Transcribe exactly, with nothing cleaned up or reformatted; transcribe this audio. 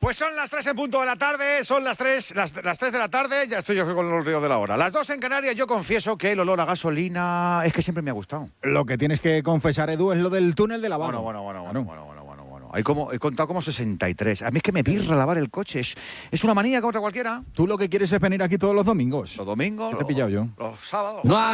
Pues son las tres en punto de la tarde, son las tres, las, las tres de la tarde, ya estoy yo con el río de la hora. Las dos en Canarias, yo confieso que el olor a gasolina es que siempre me ha gustado. Lo que tienes que confesar, Edu, es lo del túnel de lavado. Bueno, bueno, bueno, bueno, bueno, bueno, bueno, bueno. Hay como, he contado como sesenta y tres. A mí es que me pirra lavar el coche, es, es una manía contra cualquiera. Tú lo que quieres es venir aquí todos los domingos. Los domingos, ¿Qué te he pillado yo? Los sábados. No